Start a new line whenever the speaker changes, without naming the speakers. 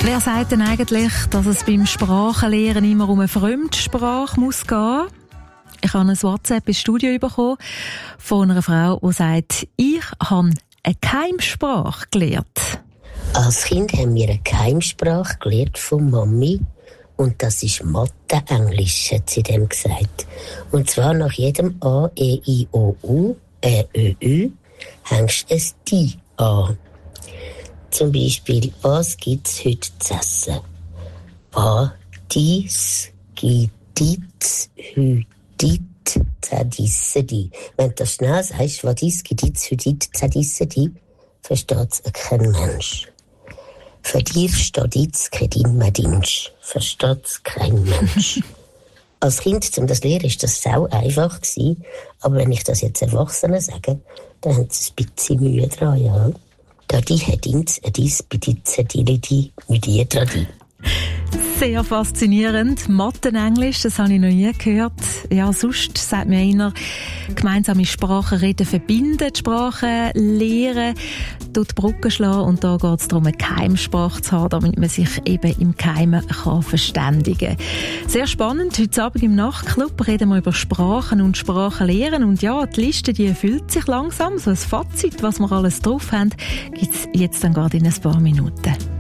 Wer sagt denn eigentlich, dass es beim Sprachenlernen immer um eine Fremdsprache muss gehen? Ich habe ein WhatsApp ins Studio bekommen von einer Frau, die sagt, ich habe eine Keimsprache gelernt.
Als Kind haben wir eine Keimsprache gelernt von Mami. Und das ist Mathe-Englisch, hat sie dem gesagt. Und zwar nach jedem A, E, I, O, U, R, Ö, Ü, hängst du ein «Die» an. Zum Beispiel, was gibt's heute zu essen? Dies, Giditz, Hüdit, Zadissedi. Wenn du das schnell sagst, was dies, Giditz, Hüdit, Zadissedi, versteht's kein Mensch. Für dir steht jetzt kein Dinsch. Versteht's kein Mensch. Als Kind, um das zu lernen, war das sau einfach gewesen. Aber wenn ich das jetzt Erwachsenen sage, dann haben sie ein bisschen Mühe dran, ja. Da die hat ins, dies, beditze, die, mit ihr dran.
Sehr faszinierend. Mathe-Englisch, das habe ich noch nie gehört. Ja, sonst sagt mir einer, gemeinsame Sprachen reden verbinden, Sprachen lehren, dort Brücken schlagen. Und da geht es darum, eine Keimsprache zu haben, damit man sich eben im Geheimen verständigen kann. Sehr spannend. Heute Abend im Nachtclub reden wir über Sprachen und Sprachenlehren. Und ja, die Liste, die erfüllt sich langsam. So ein Fazit, was wir alles drauf haben, gibt es jetzt dann gerade in ein paar Minuten.